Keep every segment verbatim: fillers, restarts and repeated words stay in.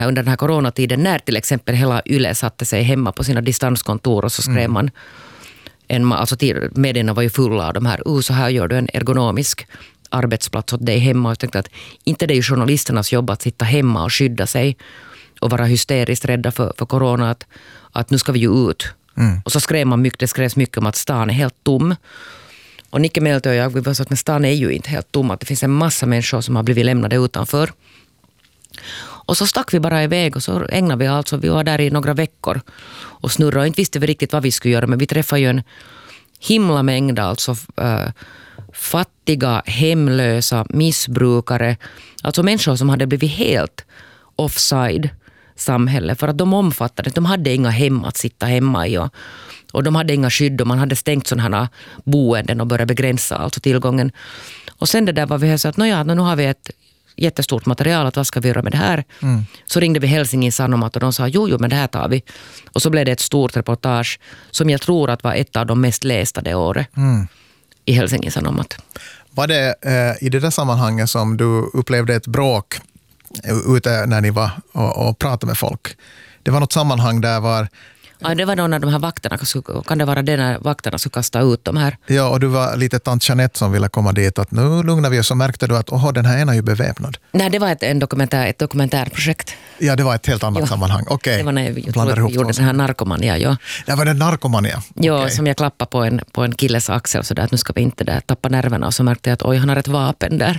under den här coronatiden när till exempel hela Yle satte sig hemma på sina distanskontor och så skrev mm. man en, alltså medierna var ju fulla av de här, uh, så här gör du en ergonomisk arbetsplats åt dig hemma, och jag tänkte att inte det är ju journalisternas jobb att sitta hemma och skydda sig och vara hysteriskt rädda för, för corona, att, att nu ska vi ju ut. Mm. Och så skrev man mycket, det skrevs mycket om att stan är helt tom. Och Nicke Melte och jag, vi var så att men stan är ju inte helt tom, att det finns en massa människor som har blivit lämnade utanför. Och så stack vi bara iväg och så ägnade vi alltså, vi var där i några veckor och snurrade och inte visste vi riktigt vad vi skulle göra, men vi träffade ju en himla mängd alltså äh, fattiga, hemlösa, missbrukare, alltså människor som hade blivit helt offside samhälle, för att de omfattade, de hade inga hem att sitta hemma i, och, och de hade inga skydd och man hade stängt sådana här boenden och börjat begränsa alltså tillgången. Och sen det där var vi så att nåja, nu har vi ett jättestort material, att vad ska vi göra med det här? Mm. Så ringde vi Helsingin Sanomat och de sa jo, jo, men det här tar vi. Och så blev det ett stort reportage som jag tror att var ett av de mest lästa det året mm. i Helsingin Sanomat. Var det eh, i det där sammanhanget som du upplevde ett bråk ute när ni var och, och pratade med folk? Det var något sammanhang där var... Ja, det var då när de här vakterna, kan det vara det när vakterna skulle kasta ut de här? Ja, och du var lite tant Jeanette som ville komma dit, att nu lugnar vi oss, så märkte du att åh, den här ena är ju beväpnad. Nej, det var ett, en dokumentär, ett dokumentärprojekt. Ja, det var ett helt annat jo. sammanhang. Okej. Okay. Det var när vi gjorde den här narkomania, ja. Det var det narkomania? Ja, okay. Som jag klappade på en, på en killes axel så där att nu ska vi inte där tappa nerverna, och så märkte jag att oj, han har ett vapen där.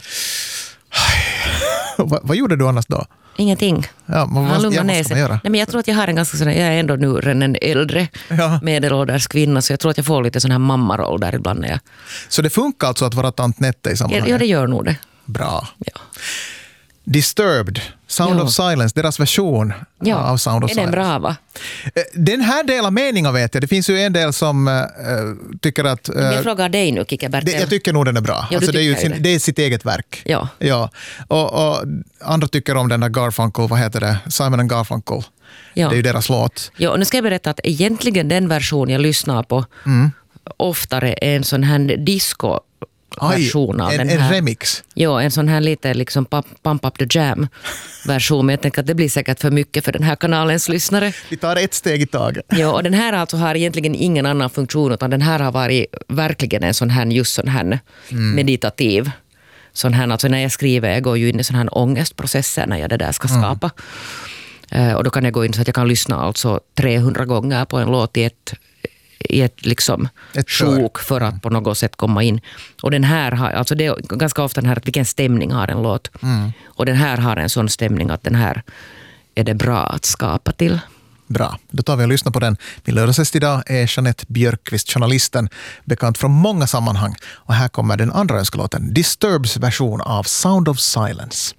vad, vad gjorde du annars då? Ingenting. Ja, men vad, han ja, ner sig. Nej, men jag tror att jag har en ganska sån, jag är ändå nu en äldre ja. medelålders kvinna, så jag tror att jag får lite sån här mammaroll där ibland när jag... Så det funkar alltså att vara tant Nette i sammanhanget? Ja, det gör nog det. Bra. Ja. Disturbed, Sound ja. of Silence, deras version ja. av Sound of är Silence. Är den bra, va? Den här delen av meningen vet jag, det finns ju en del som uh, tycker att... Uh, jag frågar dig nu, Kike Bertel. Jag tycker nog den är bra. Ja, alltså, det, är ju sin, det. det är sitt eget verk. Ja. ja. Och, och andra tycker om den där Garfunkel, vad heter det? Simon and Garfunkel. Ja. Det är ju deras låt. Ja, och nu ska jag berätta att egentligen den version jag lyssnar på mm. oftare är en sån här disco version av en, den här. En remix. Ja, en sån här lite liksom pump up the jam version, men jag tänker att det blir säkert för mycket för den här kanalens lyssnare. Vi tar ett steg i taget. Ja, och den här alltså har egentligen ingen annan funktion, utan den här har varit verkligen en sån här just sån här mm. meditativ. Sån här, alltså när jag skriver, jag går ju in i sån här ångestprocesser när jag det där ska skapa. Mm. Uh, och då kan jag gå in så att jag kan lyssna alltså trehundra gånger på en låt i ett i ett liksom ett sjok för att på något sätt komma in. Och den här har, alltså det är ganska ofta den här att vilken stämning har en låt. Mm. Och den här har en sån stämning att den här är det bra att skapa till. Bra, då tar vi och lyssnar på den. Min lördagsgäst idag är Jeanette Björkqvist, journalisten, bekant från många sammanhang. Och här kommer den andra önskelåten, Disturbs version av Sound of Silence.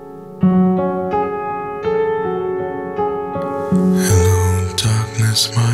Hello, darkness, my